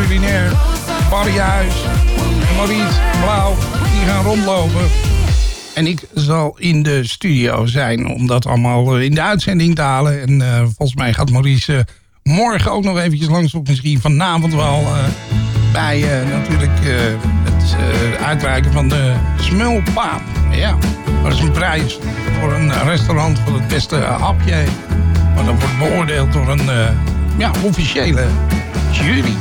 culinair. Barry Huis en Maurice Blauw, die gaan rondlopen. En ik zal in de studio zijn om dat allemaal in de uitzending te halen. En volgens mij gaat Maurice morgen ook nog eventjes langs, of misschien vanavond wel, bij natuurlijk het uitreiken van de Smulpaap. Ja, dat is een prijs voor een restaurant voor het beste hapje. Maar dat wordt beoordeeld door een officiële jury.